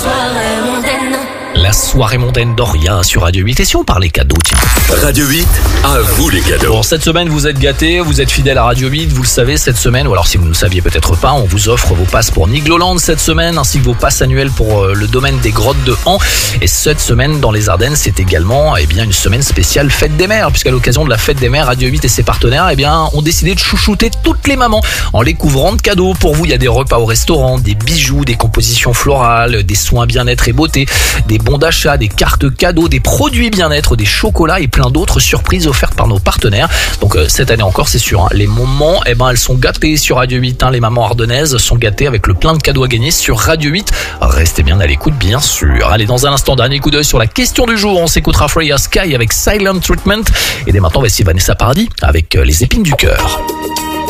soirée mondaine. La soirée mondaine d'Oria sur Radio 8. Et si on parlait cadeaux, tiens. Radio 8, à vous les cadeaux. Bon, cette semaine, vous êtes gâtés, vous êtes fidèles à Radio 8, vous le savez, cette semaine, ou alors si vous ne le saviez peut-être pas, on vous offre vos passes pour Nigloland cette semaine, ainsi que vos passes annuelles pour le domaine des grottes de Han. Et cette semaine, dans les Ardennes, c'est également une semaine spéciale Fête des Mères, puisqu'à l'occasion de la Fête des Mères, Radio 8 et ses partenaires ont décidé de chouchouter toutes les mamans en les couvrant de cadeaux. Pour vous, il y a des repas au restaurant, des bijoux, des compositions florales, des soins bien-être et beauté, des bons d'achat, des cartes cadeaux, des produits bien-être, des chocolats et plein d'autres surprises offertes par nos partenaires. Donc cette année encore, c'est sûr, les mamans, elles sont gâtées sur Radio 8. Les mamans ardennaises sont gâtées avec le plein de cadeaux à gagner sur Radio 8. Restez bien à l'écoute, bien sûr. Allez, dans un instant, dernier coup d'œil sur la question du jour. On s'écoutera Freya Sky avec Silent Treatment. Et dès maintenant, voici Vanessa Paradis avec Les épines du cœur.